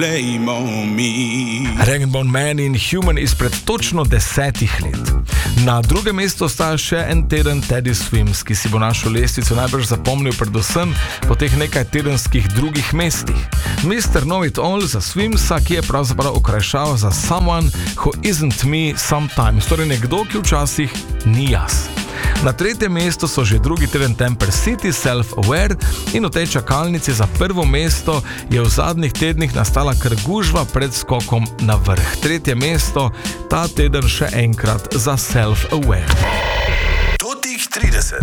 Rag & Bone Man in Human izpred točno 10 let. Na drugem mestu ostaja še en teden Teddy Swims, ki si bo našo lestvico najbrž zapomnil predvsem po teh nekaj tedenskih drugih mestih. Mr. Know It All za Swimsa, ki je pravzaprav okrajšal za Someone Who Isn't Me Sometimes, torej nekdo, ki včasih ni jaz. Na tretjem mestu so že drugi teden Temper City, Self-Aware, in v tej čakalnici za prvo mesto je v zadnjih tednih nastala kar gužva pred skokom na vrh. Tretje mesto ta teden še enkrat za Self-Aware. Tutih 30.